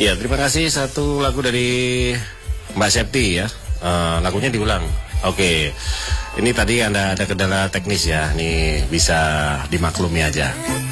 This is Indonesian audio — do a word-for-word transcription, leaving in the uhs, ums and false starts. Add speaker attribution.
Speaker 1: Ya, terima kasih. Satu lagu dari Mbak Septi ya. Uh, lagunya diulang. Oke. Ini tadi Anda ada kendala teknis ya. Nih bisa dimaklumi aja.